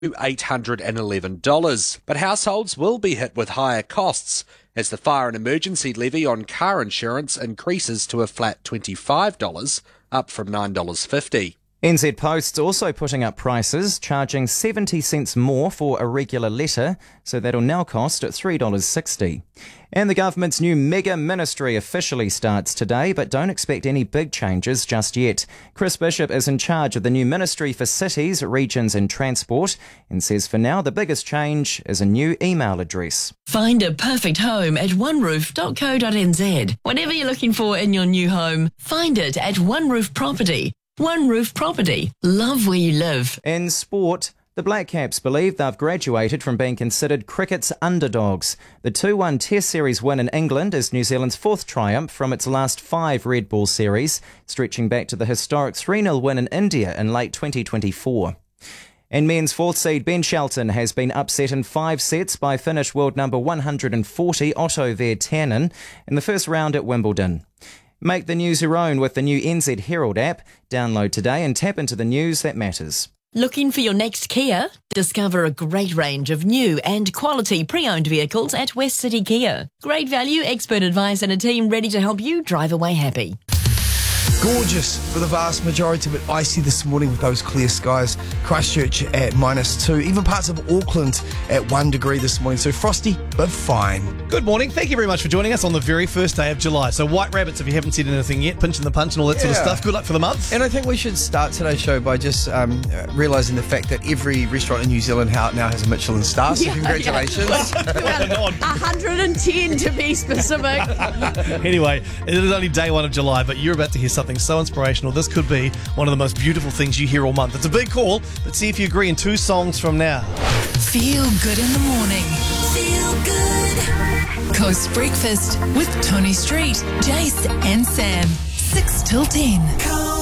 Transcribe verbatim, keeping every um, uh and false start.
eight hundred eleven dollars. But households will be hit with higher costs as the fire and emergency levy on car insurance increases to a flat twenty-five dollars, up from nine dollars fifty. N Z Post's also putting up prices, charging seventy cents more for a regular letter, so that'll now cost three dollars sixty. And the government's new mega ministry officially starts today, but don't expect any big changes just yet. Chris Bishop is in charge of the new Ministry for Cities, Regions and Transport and says for now the biggest change is a new email address. Find a perfect home at one roof dot co dot n z. Whatever you're looking for in your new home, find it at One Roof Property. One Roof Property. Love where you live. In sport, the Black Caps believe they've graduated from being considered cricket's underdogs. The two one Test Series win in England is New Zealand's fourth triumph from its last five Red Ball series, stretching back to the historic three nil win in India in late twenty twenty-four. And men's fourth seed Ben Shelton has been upset in five sets by Finnish world number one hundred forty Otto Virtanen in the first round at Wimbledon. Make the news your own with the new N Z Herald app. Download today and tap into the news that matters. Looking for your next Kia? Discover a great range of new and quality pre-owned vehicles at West City Kia. Great value, expert advice and a team ready to help you drive away happy. Gorgeous for the vast majority, but icy this morning with those clear skies. Christchurch at minus two, even parts of Auckland at one degree this morning. So frosty, but fine. Good morning. Thank you very much for joining us on the very first day of July. So White Rabbits, if you haven't said anything yet, pinching the punch and all that yeah. sort of stuff. Good luck for the month. And I think we should start today's show by just um, realising the fact that every restaurant in New Zealand now has a Michelin star. So yeah, congratulations. Yeah. Well, one hundred ten to be specific. Anyway, it is only day one of July, but you're about to hear something so inspirational. This could be one of the most beautiful things you hear all month. It's a big call, but see if you agree in two songs from now. Feel good in the morning. Feel good. Coast Breakfast with Tony Street, Jace and Sam. six till ten.